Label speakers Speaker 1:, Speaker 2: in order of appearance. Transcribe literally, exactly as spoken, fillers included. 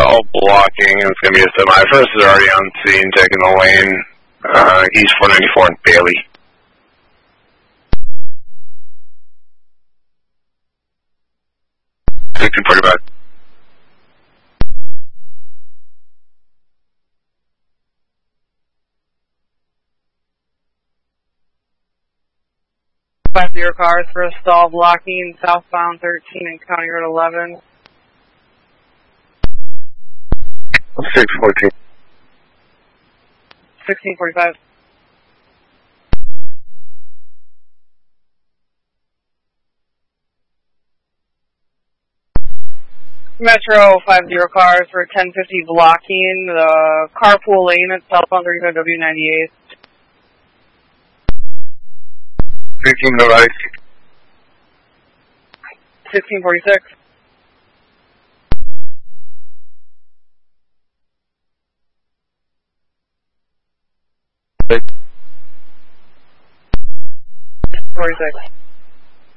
Speaker 1: all blocking. It's going to be a semi. First is already on scene, taking the lane. Uh, East four ninety-four and Bailey. sixteen forty-five.
Speaker 2: Five zero cars for a stall blocking southbound thirteen and County Road eleven.
Speaker 1: six fourteen.
Speaker 2: sixteen forty-five. Metro five zero cars for ten fifty blocking the carpool lane at southbound thirty-five W ninety-eight.
Speaker 1: sixteen no ice.
Speaker 2: sixteen forty-six. forty-six.